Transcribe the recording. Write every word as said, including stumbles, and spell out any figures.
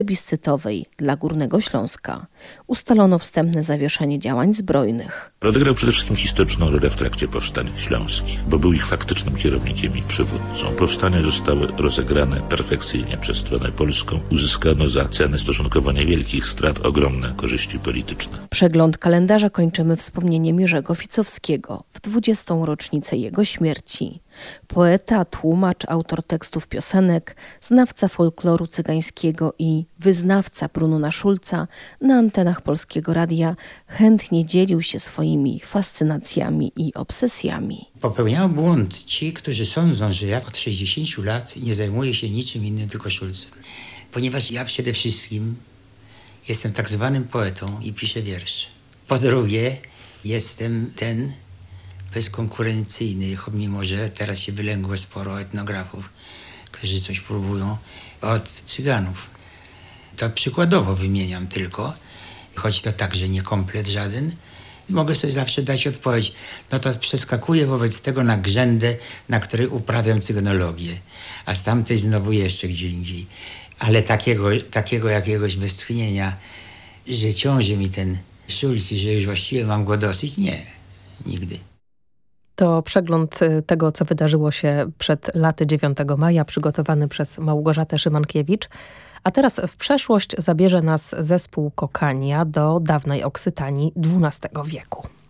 plebiscytowej dla Górnego Śląska. Ustalono wstępne zawieszenie działań zbrojnych. Odegrał przede wszystkim historyczną rolę w trakcie powstań śląskich, bo był ich faktycznym kierownikiem i przywódcą. Powstania zostały rozegrane perfekcyjnie przez stronę polską. Uzyskano za cenę stosunkowo niewielkich strat ogromne korzyści polityczne. Przegląd kalendarza kończymy wspomnieniem Jerzego Ficowskiego w dwudziestą rocznicę jego śmierci. Poeta, tłumacz, autor tekstów piosenek, znawca folkloru cygańskiego i wyznawca Brunona Szulca na antenach Polskiego Radia chętnie dzielił się swoimi fascynacjami i obsesjami. Popełniają błąd ci, którzy sądzą, że ja od sześćdziesięciu lat nie zajmuję się niczym innym, tylko Szulcem. Ponieważ ja przede wszystkim jestem tak zwanym poetą i piszę wiersze. Po drugie, jestem ten bezkonkurencyjny, mimo że teraz się wylęgło sporo etnografów, którzy coś próbują, od Cyganów. To przykładowo wymieniam tylko, choć to także nie komplet żaden. Mogę sobie zawsze dać odpowiedź, no to przeskakuję wobec tego na grzędę, na której uprawiam cyganologię, a z tamtej znowu jeszcze gdzie indziej. Ale takiego, takiego jakiegoś westchnienia, że ciąży mi ten Szulc i że już właściwie mam go dosyć, nie, nigdy. To przegląd tego, co wydarzyło się przed laty dziewiątego maja, przygotowany przez Małgorzatę Szymankiewicz. A teraz w przeszłość zabierze nas zespół Kokania do dawnej Oksytanii dwunastego wieku.